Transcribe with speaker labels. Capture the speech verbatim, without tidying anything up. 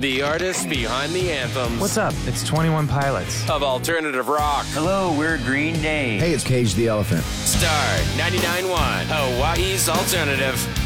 Speaker 1: The artists behind the anthems.
Speaker 2: What's up? It's twenty-one Pilots.
Speaker 1: Of alternative rock.
Speaker 3: Hello, we're Green Day.
Speaker 4: Hey, it's Cage the Elephant.
Speaker 1: Star ninety-nine point one, Hawaii's alternative.